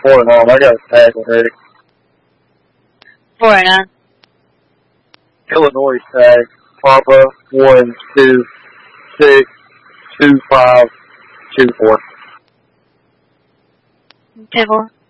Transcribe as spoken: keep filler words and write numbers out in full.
Four and nine. I got a tag already. Four and nine. Illinois tag. Papa one two six two five two four. Ten four.